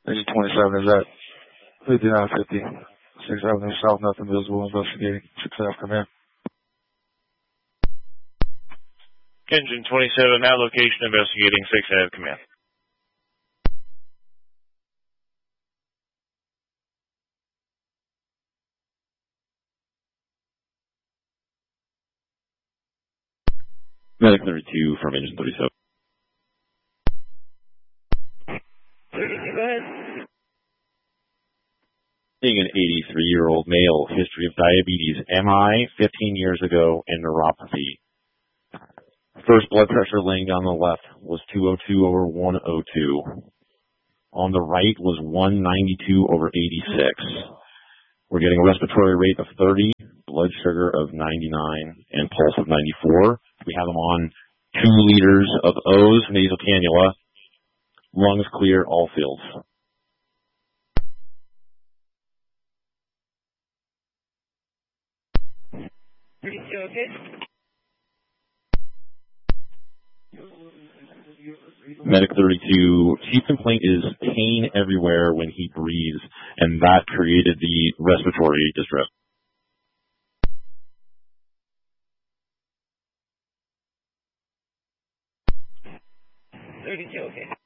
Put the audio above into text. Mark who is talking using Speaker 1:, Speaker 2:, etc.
Speaker 1: Agent 27, is that 5950 6th Avenue South, nothing visible, investigating 6th Ave, come in.
Speaker 2: Engine 27, now location investigating 6th Ave, come in.
Speaker 3: Medic 32 from Engine 37.
Speaker 4: 32, go ahead.
Speaker 3: Seeing an 83-year-old male, history of diabetes, MI, 15 years ago, and neuropathy. First blood pressure laying down the left was 202 over 102. On the right was 192 over 86. We're getting a respiratory rate of 30, blood sugar of 99, and pulse of 94. We have them on 2 liters of O's, nasal cannula, lungs clear, all fields.
Speaker 4: 32, okay?
Speaker 3: Medic 32, chief complaint is pain everywhere when he breathes, and that created the respiratory distress.
Speaker 4: 32, okay.